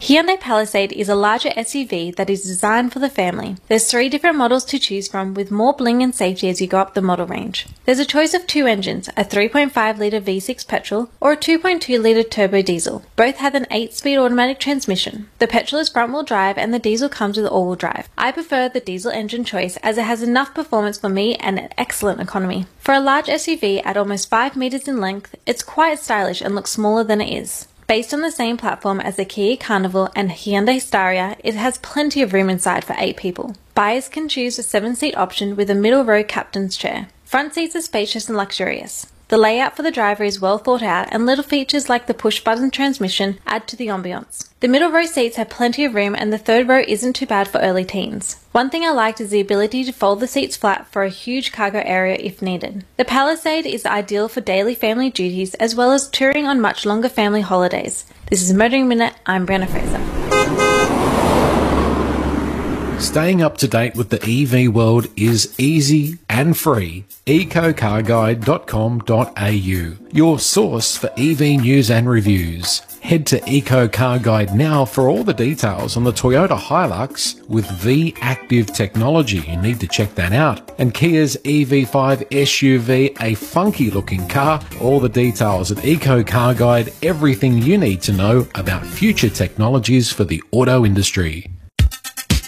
Hyundai Palisade is a larger SUV that is designed for the family. There's 3 different models to choose from with more bling and safety as you go up the model range. There's a choice of 2 engines, a 3.5-litre V6 petrol or a 2.2-litre turbo diesel. Both have an 8-speed automatic transmission. The petrol is front-wheel drive and the diesel comes with all-wheel drive. I prefer the diesel engine choice as it has enough performance for me and an excellent economy. For a large SUV at almost 5 meters in length, it's quite stylish and looks smaller than it is. Based on the same platform as the Kia Carnival and Hyundai Staria, it has plenty of room inside for 8 people. Buyers can choose a 7-seat option with a middle row captain's chair. Front seats are spacious and luxurious. The layout for the driver is well thought out and little features like the push-button transmission add to the ambiance. The middle row seats have plenty of room and the third row isn't too bad for early teens. One thing I liked is the ability to fold the seats flat for a huge cargo area if needed. The Palisade is ideal for daily family duties as well as touring on much longer family holidays. This is Motoring Minute, I'm Brianna Fraser. Staying up to date with the EV world is easy and free. ecocarguide.com.au, your source for EV news and reviews. Head to Eco Car Guide now for all the details on the Toyota Hilux with V-Active technology. You need to check that out. And Kia's EV5 SUV, a funky looking car. All the details at Eco Car Guide, everything you need to know about future technologies for the auto industry.